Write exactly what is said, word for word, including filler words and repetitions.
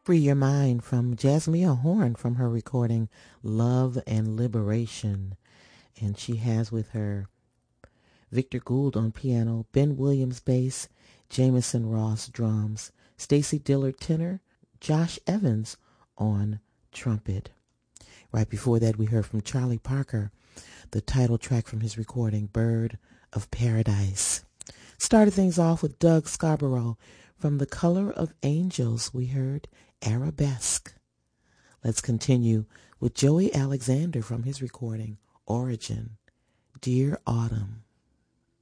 Free Your Mind from Jasmine Horn from her recording Love and Liberation. And she has with her Victor Gould on piano, Ben Williams bass, Jameson Ross drums, Stacy Dillard tenor, Josh Evans on trumpet. Right before that, we heard from Charlie Parker, the title track from his recording, Bird of Paradise. Started things off with Doug Scarborough. From The Color of Angels, we heard Arabesque. Let's continue with Joey Alexander from his recording, Origin, Dear Autumn.